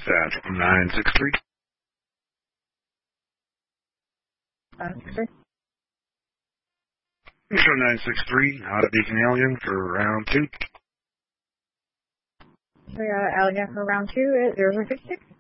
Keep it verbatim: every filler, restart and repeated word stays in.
That's nine six three. nine six three. Show nine six three, out of Beacon Alien for round two. We got Alien for round two at zero zero six six.